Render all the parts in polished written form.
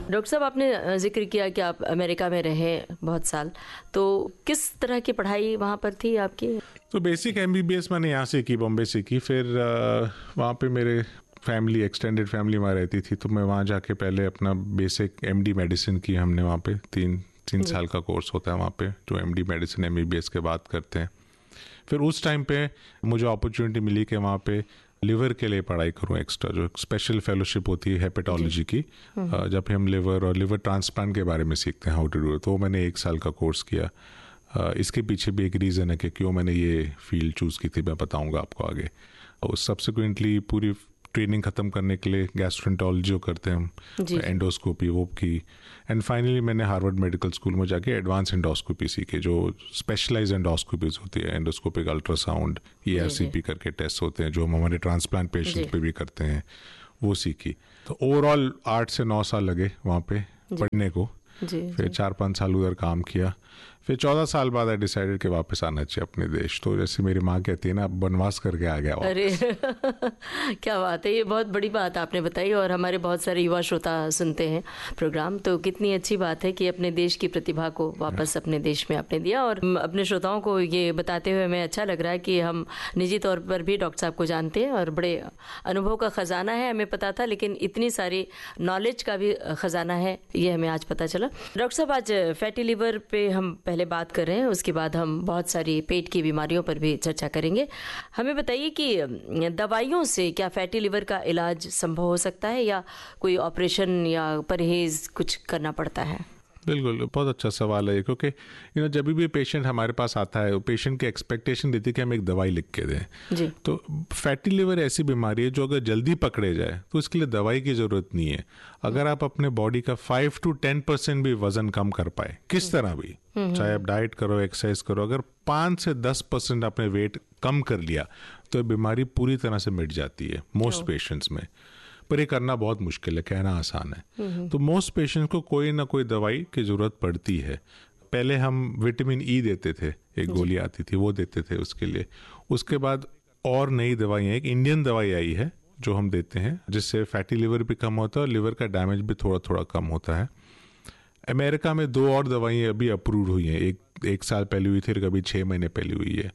Doctor साहब, आपने जिक्र किया कि आप अमेरिका में रहे बहुत साल, तो किस तरह की पढ़ाई वहाँ पर थी आपकी? तो बेसिक MBBS मैंने यहाँ से की, बॉम्बे से की। फिर वहाँ पे मेरे फैमिली, एक्सटेंडेड फैमिली वहाँ रहती थी, तो मैं वहाँ जाके पहले अपना बेसिक MD मेडिसिन की हमने वहाँ पे। तीन साल का कोर्स होता है वहाँ पे, जो MD मेडिसिन MBBS के बाद करते हैं। फिर उस टाइम पे मुझे अपॉर्चुनिटी मिली कि वहाँ पे लिवर के लिए पढ़ाई करूँ एक्स्ट्रा, जो स्पेशल फेलोशिप होती है हेपेटोलॉजी की, जब हम लिवर और लिवर ट्रांसप्लांट के बारे में सीखते हैं, हाउ टू डू। तो मैंने 1 साल का कोर्स किया। इसके पीछे भी एक रीज़न है कि क्यों मैंने ये फील्ड चूज़ की थी, मैं बताऊंगा आपको आगे। और सब्सिक्वेंटली पूरी ट्रेनिंग ख़त्म करने के लिए गैस्ट्रोएंटरोलॉजी जो करते हैं हम, एंडोस्कोपी वो की। एंड फाइनली मैंने हार्वर्ड मेडिकल स्कूल में जाके एडवांस एंडोस्कोपी सीखी, जो स्पेशलाइज एंडोस्कोपीज होती है, एंडोस्कोपिक अल्ट्रासाउंड, ERCP करके टेस्ट होते हैं, जो हम हमारे ट्रांसप्लांट पेशेंट पे भी करते हैं, वो सीखी। तो ओवरऑल 8 से 9 साल लगे वहाँ पे पढ़ने को। फिर 4-5 साल उधर काम किया। फिर 14 साल बाद आई डिसाइडेड कि वापस आना चाहिए अपने देश। तो जैसे मेरी माँ कहती है ना, बनवास करके आ गया वापस। अरे क्या बात है, ये बहुत बड़ी बात आपने बताई। और हमारे बहुत सारे युवा श्रोता सुनते हैं प्रोग्राम, तो कितनी अच्छी बात है कि अपने देश की प्रतिभा को वापस अपने देश में आपने दिया। और अपने श्रोताओं को ये बताते हुए हमें अच्छा लग रहा है कि हम निजी तौर पर भी डॉक्टर साहब को जानते हैं और बड़े अनुभव का ख़जाना है, हमें पता था, लेकिन इतनी सारी नॉलेज का भी ख़जाना है, ये हमें आज पता चला। डॉक्टर साहब, आज फैटी लिवर पे हम पहले बात कर रहे हैं, उसके बाद हम बहुत सारी पेट की बीमारियों पर भी चर्चा करेंगे। हमें बताइए कि दवाइयों से क्या फैटी लिवर का इलाज संभव हो सकता है, या कोई ऑपरेशन या परहेज कुछ करना पड़ता है? बिल्कुल, बहुत अच्छा सवाल है, क्योंकि जब भी पेशेंट हमारे पास आता है, पेशेंट की एक्सपेक्टेशन रहती है कि हम एक दवाई लिख के दें जी। तो फैटी लिवर ऐसी बीमारी है जो अगर जल्दी पकड़े जाए तो इसके लिए दवाई की ज़रूरत नहीं है। अगर आप अपने बॉडी का 5 to 10% भी वजन कम कर पाए, किस तरह भी, चाहे आप डाइट करो, एक्सरसाइज करो, अगर 5 से 10% आपने वेट कम कर लिया तो ये बीमारी पूरी तरह से मिट जाती है मोस्ट पेशेंट्स में। पर ये करना बहुत मुश्किल है, कहना आसान है। तो मोस्ट पेशेंट्स को कोई ना कोई दवाई की ज़रूरत पड़ती है। पहले हम विटामिन E देते थे, एक गोली आती थी, वो देते थे उसके लिए। उसके बाद और नई दवाइयाँ, एक इंडियन दवाई आई है जो हम देते हैं, जिससे फैटी लिवर भी कम होता है और लिवर का डैमेज भी थोड़ा थोड़ा कम होता है। अमेरिका में 2 और दवाइयाँ अभी अप्रूव हुई हैं, एक साल पहले हुई थी और कभी 6 महीने पहले हुई है।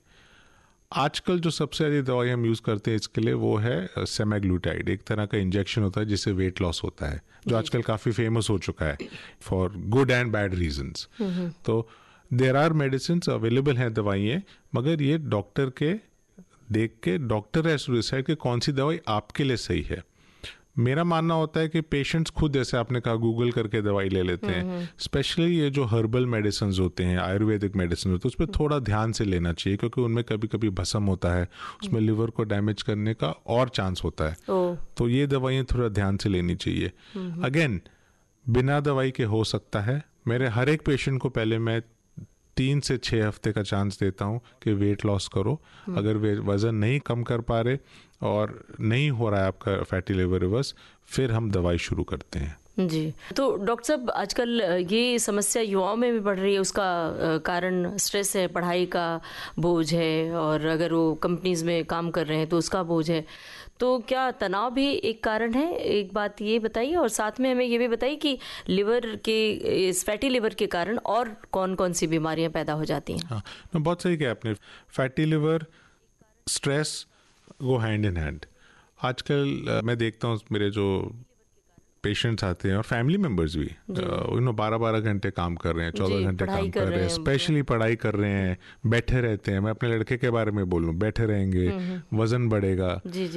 आजकल जो सबसे ज़्यादा दवाई हम यूज़ करते हैं इसके लिए वो है सेमाग्लूटाइड, एक तरह का इंजेक्शन होता है जिससे वेट लॉस होता है, जो आजकल काफ़ी फेमस हो चुका है for good and bad reasons. तो देयर आर मेडिसिन अवेलेबल हैं दवाइयाँ, मगर ये डॉक्टर के देख के डॉक्टर हैज़ टू डिसाइड कि कौन सी दवाई आपके लिए सही है। मेरा मानना होता है कि पेशेंट्स खुद, जैसे आपने कहा, गूगल करके दवाई ले लेते हैं। स्पेशली ये जो हर्बल मेडिसिन होते हैं, आयुर्वेदिक मेडिसिन होते हैं, उस पर थोड़ा ध्यान से लेना चाहिए, क्योंकि उनमें कभी कभी भस्म होता है, उसमें लिवर को डैमेज करने का और चांस होता है। तो ये दवाइयाँ थोड़ा ध्यान से लेनी चाहिए। अगेन, बिना दवाई के हो सकता है। मेरे हर एक पेशेंट को पहले मैं 3 से 6 हफ्ते का चांस देता हूँ कि वेट लॉस करो। अगर वे वज़न नहीं कम कर पा रहे और नहीं हो रहा है आपका फैटी लिवर रिवर्स, फिर हम दवाई शुरू करते हैं जी। तो डॉक्टर साहब, आजकल ये समस्या युवाओं में भी बढ़ रही है, उसका कारण स्ट्रेस है, पढ़ाई का बोझ है, और अगर वो कंपनीज में काम कर रहे हैं तो उसका बोझ है। तो क्या तनाव भी एक कारण है? एक बात ये बताइए, और साथ में हमें ये भी बताइए कि लिवर के, इस फैटी लिवर के कारण और कौन कौन सी बीमारियां पैदा हो जाती हैं? हाँ, बहुत सही कहा आपने। Fatty liver, stress go hand in hand. आजकल मैं देखता हूँ मेरे जो पेशेंट्स आते हैं और फैमिली मेंबर्स भी, 12-12 घंटे काम कर रहे हैं, 14 घंटे काम कर रहे हैं, स्पेशली पढ़ाई कर रहे हैं, बैठे रहते हैं। मैं अपने लड़के के बारे में बोलूँ, बैठे रहेंगे, वजन बढ़ेगा,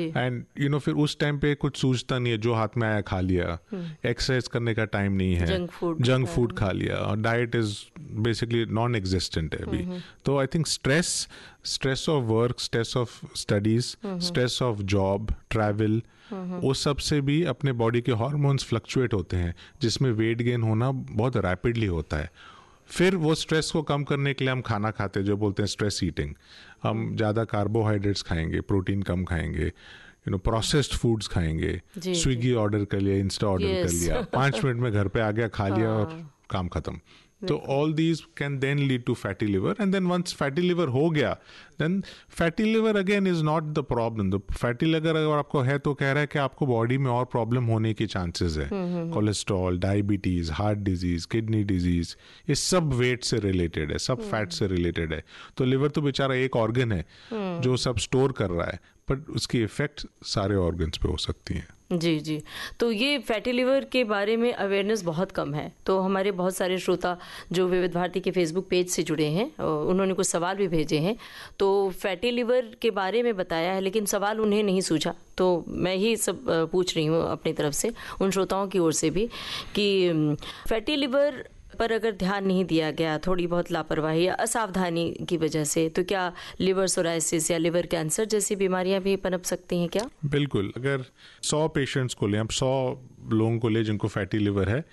एंड फिर उस टाइम पे कुछ सूझता नहीं है, जो हाथ में आया खा लिया, एक्सरसाइज करने का टाइम नहीं है, जंक फूड खा लिया, और diet is basically non existent है अभी। तो I think stress of work, stress of studies, stress of job, travel, वो सब से भी अपने बॉडी के हार्मोन्स फ्लक्चुएट होते हैं, जिसमें वेट गेन होना बहुत रैपिडली होता है। फिर वो स्ट्रेस को कम करने के लिए हम खाना खाते हैं, जो बोलते हैं स्ट्रेस ईटिंग। हम ज़्यादा कार्बोहाइड्रेट्स खाएंगे, प्रोटीन कम खाएंगे, प्रोसेस्ड फूड्स खाएंगे, स्विगी ऑर्डर कर लिया, इंस्टा ऑर्डर कर लिया, 5 मिनट में घर पे आ गया, खा लिया और काम खत्म। तो all these can then lead to fatty liver, and then once fatty liver हो गया, then fatty liver again is not the problem. The fatty liver अगर आपको है तो कह रहा है कि आपको बॉडी में और प्रॉब्लम होने की चांसेस है, cholesterol, diabetes, heart disease, kidney disease, ये सब वेट से रिलेटेड है, सब फैट से रिलेटेड है। तो लिवर तो बेचारा एक ऑर्गन है जो सब स्टोर कर रहा है, बट उसकी इफेक्ट सारे ऑर्गन्स पे हो सकती हैं। जी जी। तो ये फैटी लिवर के बारे में अवेयरनेस बहुत कम है। तो हमारे बहुत सारे श्रोता जो विविध भारती के फेसबुक पेज से जुड़े हैं, उन्होंने कुछ सवाल भी भेजे हैं। तो फैटी लिवर के बारे में बताया है, लेकिन सवाल उन्हें नहीं सूझा, तो मैं ही सब पूछ रही हूँ अपनी तरफ से, उन श्रोताओं की ओर से भी, कि फैटी लिवर पर अगर ध्यान नहीं दिया गया, थोड़ी बहुत लापरवाही या असावधानी की वजह से, तो क्या लिवर सोराइसिस या लिवर कैंसर जैसी बीमारियां भी पनप सकती हैं क्या? बिल्कुल। अगर 100 पेशेंट्स को लें, अब 100 लोगों को लें जिनको फैटी लिवर है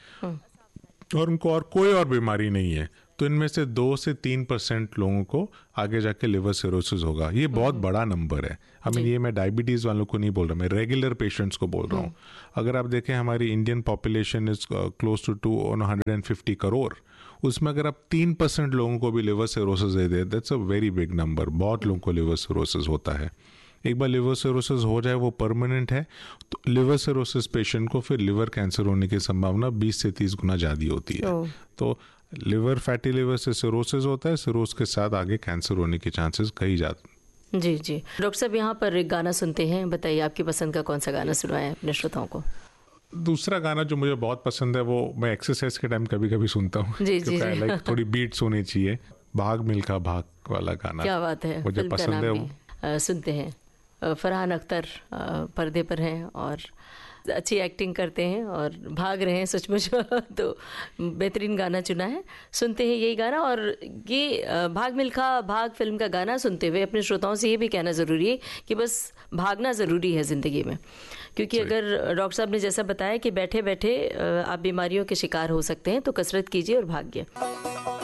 और उनको और कोई और बीमारी नहीं है, तो इनमें से 2 से 3% लोगों को आगे जाके लिवर सिरोसिस होगा। ये बहुत बड़ा नंबर है। ये मैं डायबिटीज वालों को नहीं बोल रहा, मैं रेगुलर पेशेंट्स को बोल रहा हूँ। अगर आप देखें, हमारी Indian population is close to 250 crore, उसमें अगर आप 3% लोगों को भी liver cirrhosis they they, that's a very big number. बहुत लोगों को लिवर सिरोसिस होता है। एक बार लिवर सिरोसिस हो जाए, वो परमानेंट है, तो लिवर सिरोसिस पेशेंट को फिर लिवर कैंसर होने की संभावना 20 से 30 गुना ज़्यादा होती है। तो लिवर, फैटी लिवर से सिरोसिस होता है, सिरोस के साथ आगे कैंसर होने के चांसेस कई ज़्यादा। जी जी। डॉक्टर साहब, यहाँ पर एक गाना सुनते हैं, बताइए आपकी पसंद का कौन सा गाना सुनवाएं अपने श्रोताओं को? दूसरा गाना जो मुझे बहुत पसंद है, वो मैं एक्सरसाइज के टाइम कभी कभी सुनता हूँ। जी जी। लाइक थोड़ी बीट्स होनी चाहिए। भाग मिल्खा भाग वाला गाना, क्या बात है, मुझे पसंद है। सुनते हैं। फरहान अख्तर पर्दे पर हैं और अच्छी एक्टिंग करते हैं और भाग रहे हैं सचमुच। तो बेहतरीन गाना चुना है, सुनते हैं यही गाना। और ये भाग मिल्खा भाग फिल्म का गाना सुनते हुए अपने श्रोताओं से ये भी कहना ज़रूरी है कि बस भागना ज़रूरी है ज़िंदगी में, क्योंकि अगर डॉक्टर साहब ने जैसा बताया कि बैठे बैठे आप बीमारियों के शिकार हो सकते हैं, तो कसरत कीजिए और भागिए।